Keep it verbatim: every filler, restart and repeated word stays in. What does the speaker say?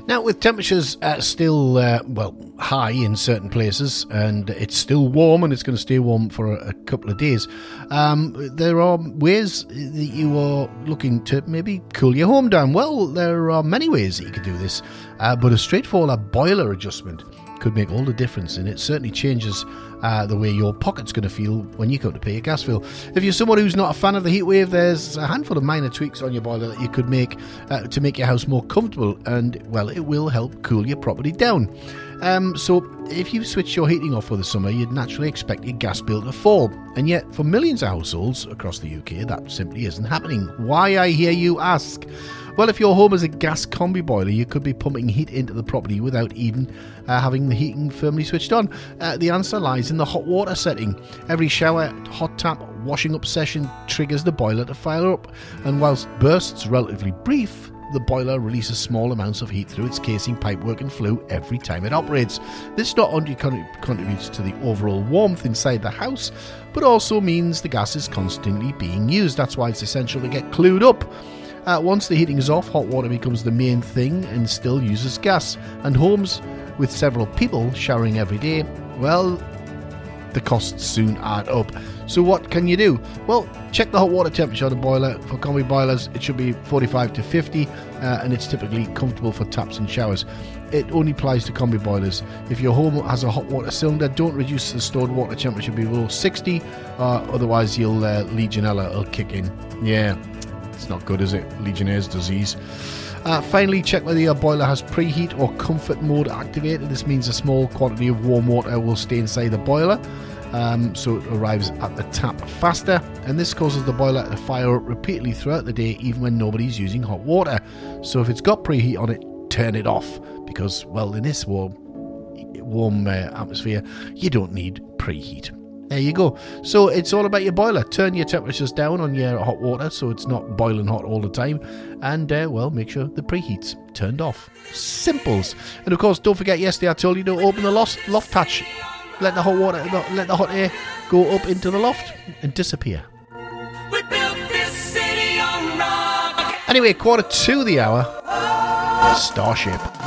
Now, with temperatures uh, still, uh, well, high in certain places, and it's still warm, and it's going to stay warm for a, a couple of days, um, there are ways that you are looking to maybe cool your home down. Well, there are many ways that you could do this, uh, but a straightforward boiler adjustment could make all the difference, and it certainly changes uh, the way your pocket's going to feel when you come to pay your gas bill. If you're someone who's not a fan of the heat wave, there's a handful of minor tweaks on your boiler that you could make uh, to make your house more comfortable, and well, it will help cool your property down. Um, so if you switch your heating off for the summer, you'd naturally expect your gas bill to fall, and yet for millions of households across the U K, that simply isn't happening. Why, I hear you ask? Well, if your home is a gas combi boiler, you could be pumping heat into the property without even uh, having the heating firmly switched on. Uh, the answer lies in the hot water setting. Every shower, hot tap, washing up session triggers the boiler to fire up, and whilst bursts relatively brief, the boiler releases small amounts of heat through its casing, pipework and flue every time it operates. This not only contributes to the overall warmth inside the house, but also means the gas is constantly being used. That's why it's essential to get clued up. Uh, once the heating is off, hot water becomes the main thing and still uses gas. And homes with several people showering every day, well, the costs soon add up. So what can you do? Well, check the hot water temperature on the boiler. For combi boilers, it should be forty-five to fifty, uh, and it's typically comfortable for taps and showers. It only applies to combi boilers. If your home has a hot water cylinder, don't reduce the stored water temperature below sixty, uh, otherwise you'll uh, Legionella will kick in. Yeah. It's not good, is it? Legionnaire's disease. Uh, finally, check whether your boiler has preheat or comfort mode activated. This means a small quantity of warm water will stay inside the boiler, um, so it arrives at the tap faster, and this causes the boiler to fire up repeatedly throughout the day, even when nobody's using hot water. So if it's got preheat on it, turn it off, because, well, in this warm, warm uh, atmosphere, you don't need preheat. There you go. So it's all about your boiler. Turn your temperatures down on your hot water so it's not boiling hot all the time. And, uh, well, make sure the preheat's turned off. Simples. And, of course, don't forget, yesterday I told you to open the loft, loft hatch. Let the hot water, let the hot air go up into the loft and disappear. We built this city on rock. Anyway, quarter to the hour. Starship.